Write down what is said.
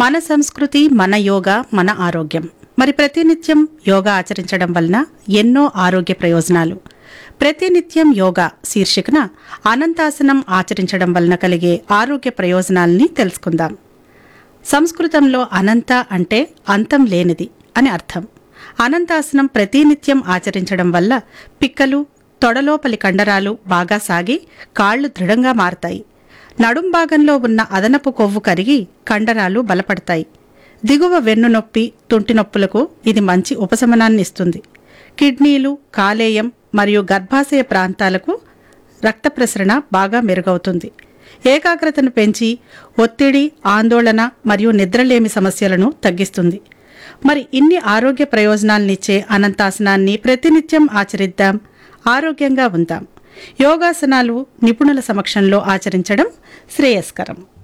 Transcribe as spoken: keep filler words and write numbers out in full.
మన సంస్కృతి, మన యోగా, మన ఆరోగ్యం. మరి ప్రతినిత్యం యోగా ఆచరించడం వలన ఎన్నో ఆరోగ్య ప్రయోజనాలు. ప్రతినిత్యం యోగా శీర్షికన అనంతాసనం ఆచరించడం వలన కలిగే ఆరోగ్య ప్రయోజనాల్ని తెలుసుకుందాం. సంస్కృతంలో అనంత అంటే అంతం లేనిది అని అర్థం. అనంతాసనం ప్రతినిత్యం ఆచరించడం వల్ల పిక్కలు, తొడలోపలి కండరాలు బాగా సాగి కాళ్లు దృఢంగా మారతాయి. నడుం భాగంలో ఉన్న అదనపు కొవ్వు కరిగి కండరాలు బలపడతాయి. దిగువ వెన్ను నొప్పి, తుంటి నొప్పులకు ఇది మంచి ఉపశమనాన్ని ఇస్తుంది. కిడ్నీలు, కాలేయం మరియు గర్భాశయ ప్రాంతాలకు రక్త ప్రసరణ బాగా మెరుగవుతుంది. ఏకాగ్రతను పెంచి ఒత్తిడి, ఆందోళన మరియు నిద్రలేమి సమస్యలను తగ్గిస్తుంది. మరి ఇన్ని ఆరోగ్య ప్రయోజనాలనిచ్చే అనంతాసనాన్ని ప్రతినిత్యం ఆచరిద్దాం, ఆరోగ్యంగా ఉందాం. యోగాసనాలు నిపుణుల సమక్షంలో ఆచరించడం శ్రేయస్కరం.